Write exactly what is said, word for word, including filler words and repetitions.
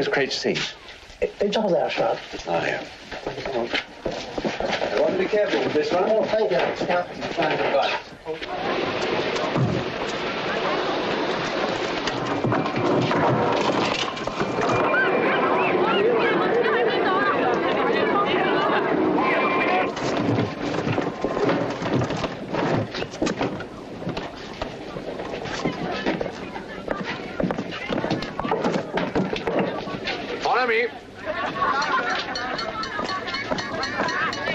Where's Craig's seat? 照在这儿。 Oh, yeah. I want to be careful with this one. Oh, thank you. Yeah. Right. Follow me.